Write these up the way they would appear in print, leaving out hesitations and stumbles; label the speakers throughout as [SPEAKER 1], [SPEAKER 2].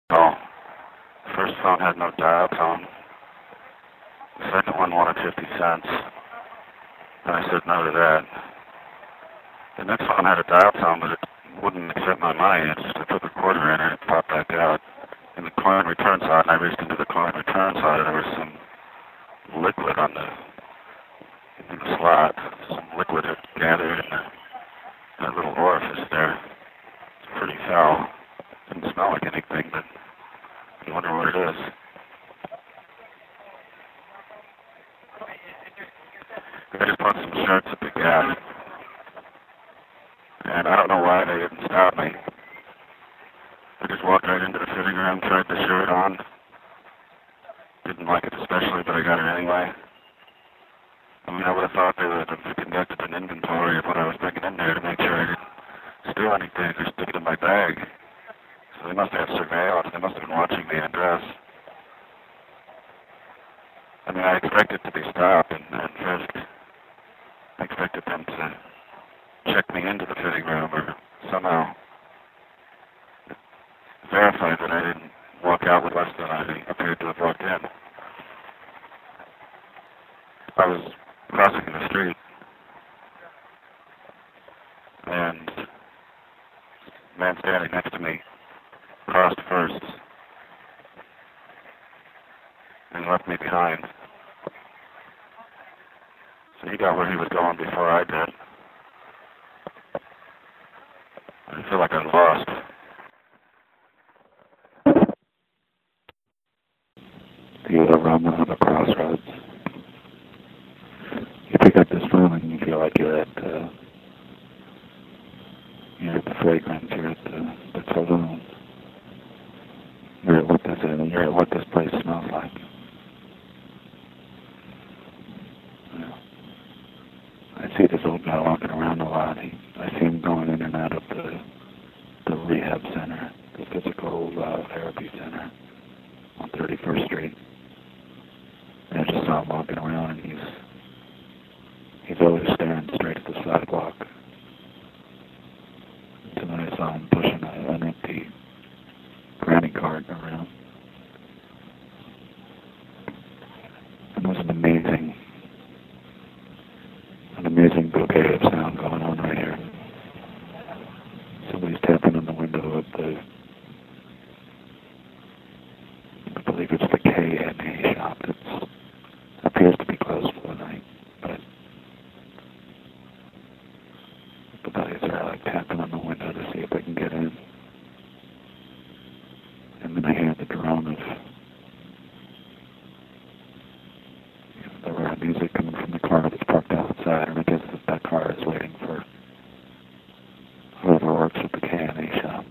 [SPEAKER 1] Oh, the first phone had no dial tone. The second one wanted 50 cents. And I said no to that. The next one had a dial tone, but it wouldn't accept my money. It just took a quarter in and it popped back out. In the coin return slot, and I reached into the coin return slot, and there was some liquid in the slot. Some liquid had gathered in that little orifice there. It's pretty foul. Didn't smell like anything, but I wonder what it is. I just bought some shirts at the Gap, and I don't know why they didn't stop me. I just walked right into the fitting room, tried the shirt on. Didn't like it especially, but I got it anyway. I mean, I would have thought they would have conducted an inventory of what I was bringing in there to make sure I didn't steal anything or stick it in my bag. So they must have surveillance. They must have been watching the address. I mean, I expected to be stopped and frisked. I expected them to check me into the fitting room or somehow verify that I didn't walk out with less than I appeared to have walked in. I was crossing the street, and the man standing next to me crossed first and left me behind. So he got where he was going before I did. I feel like I lost. You run on the crossroads. You pick up this phone and you feel like you're at the fragrance, you're at the saloon. You're at what this place smells like. I see this old guy walking around a lot. I see him going in and out of the rehab center, the physical therapy center on 31st Street. And I just saw him walking around, and he's always staring straight at the sidewalk. So then I saw him pushing an empty granny cart around. And there's an amazing bouquet of sound going on right here. Somebody's tapping on the window of I believe it's the K&A shop that appears to be closed for the night, but the buddies are like tapping on the window to see if they can get in. And then I hear the drone of the rap music coming from the car that's parked outside, and I guess that car is waiting for whoever works at the K&A shop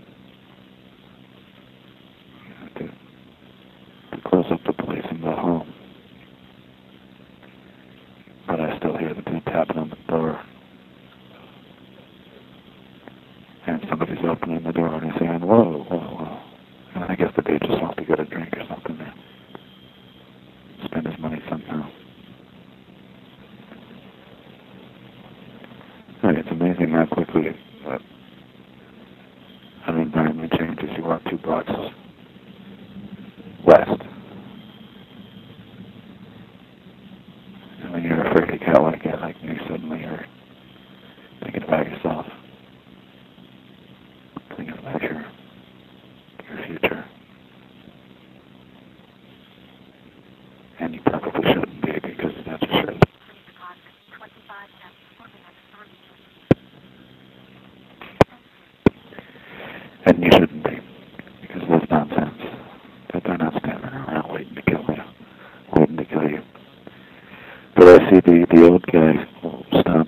[SPEAKER 1] to close up the place and go home. But I still hear the dude tapping on the door. And somebody's opening the door and he's saying, whoa, whoa, whoa. And I guess the dude just wants to get a drink or something or spend his money somehow. It's amazing how quickly an environment changes. You walk 2 blocks west, and when you're afraid to get like me, suddenly you're thinking about yourself, thinking about your future. And you probably shouldn't be, because that's a shit. And you shouldn't be, because that's nonsense. That they're not standing around waiting to kill you. But I see the old guy